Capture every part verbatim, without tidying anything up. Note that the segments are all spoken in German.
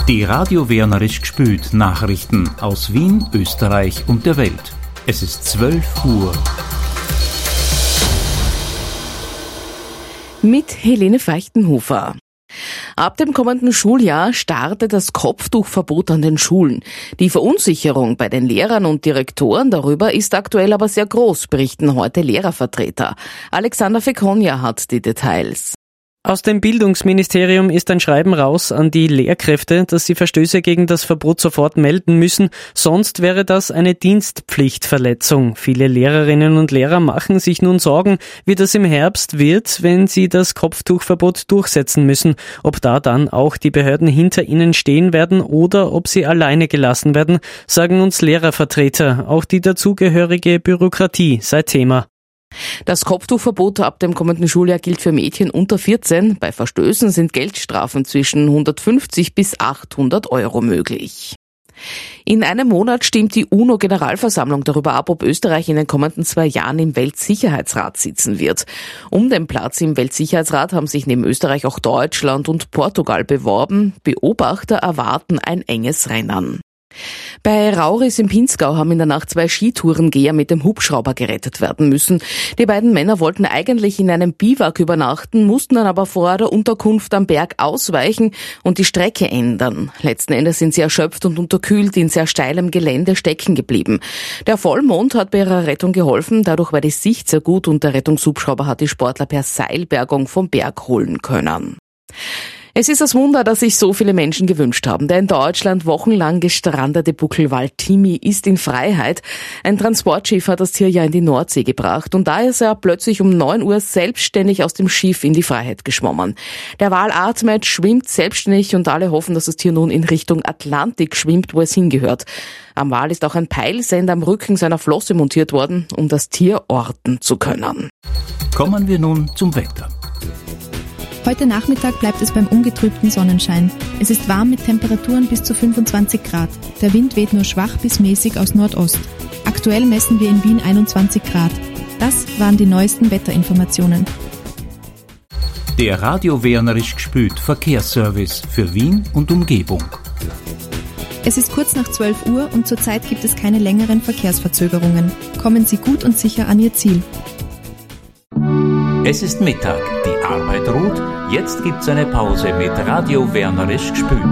Die Radio Wernerisch gspült Nachrichten aus Wien, Österreich und der Welt. Es ist zwölf Uhr. Mit Helene Feichtenhofer. Ab dem kommenden Schuljahr startet das Kopftuchverbot an den Schulen. Die Verunsicherung bei den Lehrern und Direktoren darüber ist aktuell aber sehr groß, berichten heute Lehrervertreter. Alexander Fekonja hat die Details. Aus dem Bildungsministerium ist ein Schreiben raus an die Lehrkräfte, dass sie Verstöße gegen das Verbot sofort melden müssen, sonst wäre das eine Dienstpflichtverletzung. Viele Lehrerinnen und Lehrer machen sich nun Sorgen, wie das im Herbst wird, wenn sie das Kopftuchverbot durchsetzen müssen, ob da dann auch die Behörden hinter ihnen stehen werden oder ob sie alleine gelassen werden, sagen uns Lehrervertreter. Auch die dazugehörige Bürokratie sei Thema. Das Kopftuchverbot ab dem kommenden Schuljahr gilt für Mädchen unter vierzehn. Bei Verstößen sind Geldstrafen zwischen hundertfünfzig bis achthundert Euro möglich. In einem Monat stimmt die UNO-Generalversammlung darüber ab, ob Österreich in den kommenden zwei Jahren im Weltsicherheitsrat sitzen wird. Um den Platz im Weltsicherheitsrat haben sich neben Österreich auch Deutschland und Portugal beworben. Beobachter erwarten ein enges Rennen. Bei Rauris im Pinzgau haben in der Nacht zwei Skitourengeher mit dem Hubschrauber gerettet werden müssen. Die beiden Männer wollten eigentlich in einem Biwak übernachten, mussten dann aber vor der Unterkunft am Berg ausweichen und die Strecke ändern. Letzten Endes sind sie erschöpft und unterkühlt in sehr steilem Gelände stecken geblieben. Der Vollmond hat bei ihrer Rettung geholfen, dadurch war die Sicht sehr gut und der Rettungshubschrauber hat die Sportler per Seilbergung vom Berg holen können. Es ist das Wunder, das sich so viele Menschen gewünscht haben. Der in Deutschland wochenlang gestrandete Buckelwal Timmy ist in Freiheit. Ein Transportschiff hat das Tier ja in die Nordsee gebracht und da ist er plötzlich um neun Uhr selbstständig aus dem Schiff in die Freiheit geschwommen. Der Wal atmet, schwimmt selbstständig und alle hoffen, dass das Tier nun in Richtung Atlantik schwimmt, wo es hingehört. Am Wal ist auch ein Peilsender am Rücken seiner Flosse montiert worden, um das Tier orten zu können. Kommen wir nun zum Wetter. Heute Nachmittag bleibt es beim ungetrübten Sonnenschein. Es ist warm mit Temperaturen bis zu fünfundzwanzig Grad. Der Wind weht nur schwach bis mäßig aus Nordost. Aktuell messen wir in Wien einundzwanzig Grad. Das waren die neuesten Wetterinformationen. Der Radio Wernerisch gspült Verkehrsservice für Wien und Umgebung. Es ist kurz nach zwölf Uhr und zurzeit gibt es keine längeren Verkehrsverzögerungen. Kommen Sie gut und sicher an Ihr Ziel. Es ist Mittag, die Arbeit ruht, jetzt gibt's eine Pause mit Radio Wernerisch gspült.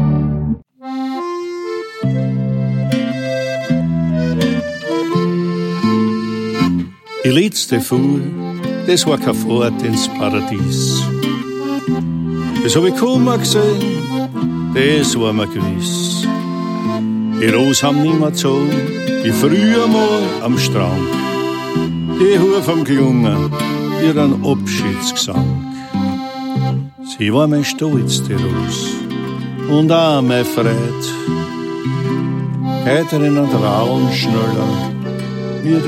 Die letzte Fuhr, das war keine Fahrt ins Paradies. Das hab ich kaum gesehen, das war mir gewiss. Die Rosen haben nimmer gezogen, wie früher mal am Strand. Die Hufe haben gelungen, wie ein Abschiedsgesang. Sie war mein Stolz, die Rose, und auch mein Freude. Heute rennen Rauen schneller, wie